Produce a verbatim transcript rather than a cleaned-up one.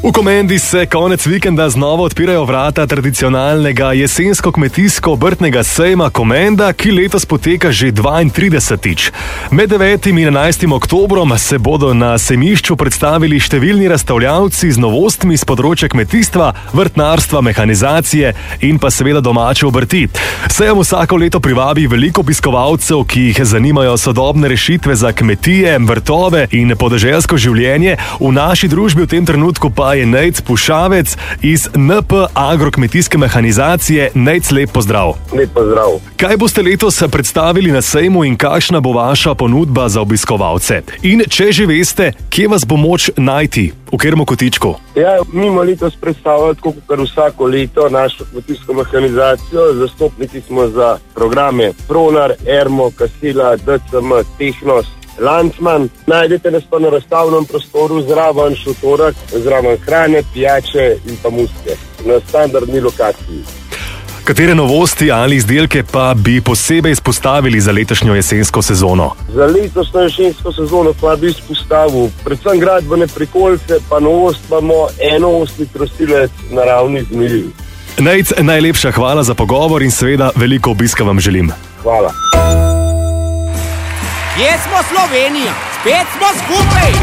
V Komendi se konec vikenda znova odpirajo vrata tradicionalnega jesensko-kmetijsko-obrtnega sejma Komenda, ki letos poteka že dvaintridesetič. Med devetim in enajstim oktobrom se bodo na sejmišču predstavili številni razstavljavci z novostmi z področja kmetijstva, vrtnarstva, mehanizacije in pa seveda domače obrti. Sejem vsako leto privabi veliko obiskovalcev, ki jih zanimajo sodobne rešitve za kmetije, vrtove in podeželsko življenje. V naši družbi v tem trenutku pa je Nejc Pušavec iz N P Agrokmetijske mehanizacije. Nejc, lep pozdrav. Lep pozdrav. Kaj boste letos predstavili na sejmu in kakšna bo vaša ponudba za obiskovalce? In če že veste, kje vas bo moč najti? V katerem kotičku? Ja, mi imamo letos predstavljati, tako kot vsako leto, našo kmetijsko mehanizacijo. Zastopniki smo za programe Pronar, Ermo, Kasila, D C M, Tehnos, Lancman. Najdete nas pa na razstavnem prostoru zraven šotorak, zraven hrane, pijače in pa muske na standardni lokaciji. Katere novosti ali izdelke pa bi posebej izpostavili za letošnjo jesensko sezono? Za letošnjo jesensko sezono pa bi izpostavil predvsem gradbene prikolice, pa novost imamo enoosni trosilec naravnih gnojil. Nejc, najlepša hvala za pogovor in seveda veliko obiska vam želim. Hvala. Kje smo Slovenija? Spet smo skupaj!